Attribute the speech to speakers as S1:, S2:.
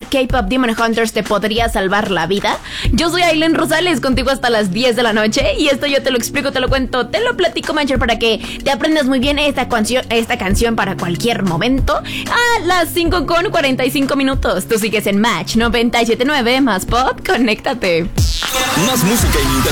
S1: K-Pop Demon Hunters te podría salvar la vida? Yo soy Aileen Rosales, contigo hasta las 10 de la noche. Y esto yo te lo explico, te lo cuento, te lo platico, Mancher, para que te aprendas muy bien esta canción para cualquier momento. A las 5:45. Tú sigues en Match 97.9, más pop, conéctate.
S2: Más música y